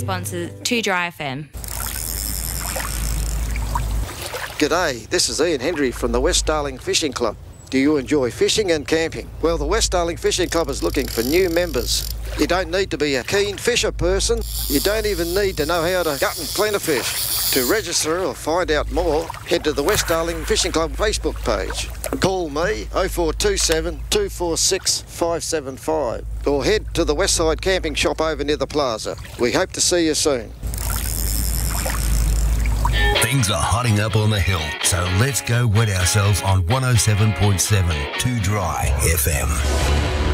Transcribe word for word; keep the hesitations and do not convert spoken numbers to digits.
sponsors, two Dry F M. G'day, this is Ian Hendry from the West Darling Fishing Club. Do you enjoy fishing and camping? Well, the West Darling Fishing Club is looking for new members. You don't need to be a keen fisher person. You don't even need to know how to gut and clean a fish. To register or find out more, head to the West Darling Fishing Club Facebook page. Call me oh four two seven, two four six, five seven five or head to the Westside Camping Shop over near the plaza. We hope to see you soon. Things are hotting up on the hill, so let's go wet ourselves on one oh seven point seven, two Dry F M.